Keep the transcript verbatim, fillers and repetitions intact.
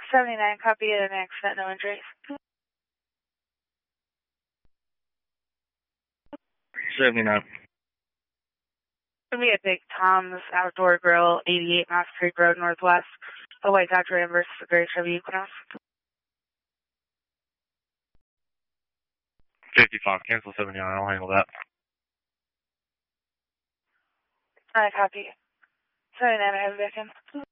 seventy-nine, copy an accident, no injuries. seventy-nine. Gonna be a Big Tom's Outdoor Grill, eighty-eight Moss Creek Road, Northwest. A white Dodge Ram versus a gray Chevy Equinox. fifty-five, cancel seventy-nine, I'll handle that. Alright, copy. seventy-nine, I have a back in.